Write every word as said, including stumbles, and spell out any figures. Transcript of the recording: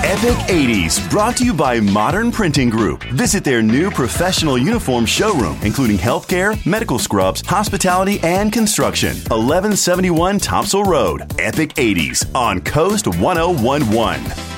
Epic eighties, brought to you by Modern Printing Group. Visit their new professional uniform showroom, including healthcare, medical scrubs, hospitality, and construction. eleven seventy-one Topsail Road. Epic eighties on Coast ten eleven.